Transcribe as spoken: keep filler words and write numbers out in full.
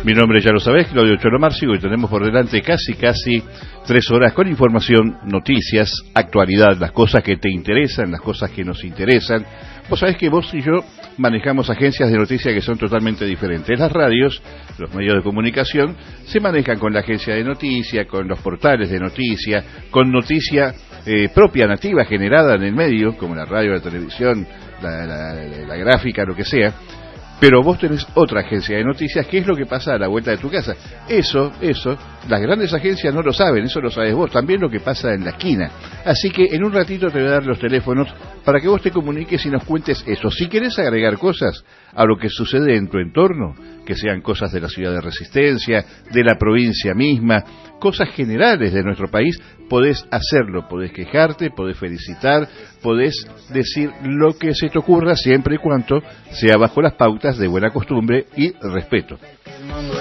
Mi nombre ya lo sabés, Claudio Choromarci, y hoy tenemos por delante casi, casi tres horas con información, noticias, actualidad, las cosas que te interesan, las cosas que nos interesan. Vos sabés que vos y yo manejamos agencias de noticias que son totalmente diferentes. Las radios, los medios de comunicación, se manejan con la agencia de noticias, con los portales de noticias, con noticia eh, propia, nativa, generada en el medio, como la radio, la televisión, la, la, la, la gráfica, lo que sea. Pero vos tenés otra agencia de noticias, ¿qué es lo que pasa a la vuelta de tu casa? Eso, eso, las grandes agencias no lo saben, eso lo sabes vos, también lo que pasa en la esquina. Así que en un ratito te voy a dar los teléfonos para que vos te comuniques y nos cuentes eso. Si querés agregar cosas a lo que sucede en tu entorno, que sean cosas de la ciudad de Resistencia, de la provincia misma, cosas generales de nuestro país, podés hacerlo, podés quejarte, podés felicitar, podés decir lo que se te ocurra siempre y cuando sea bajo las pautas de buena costumbre y respeto.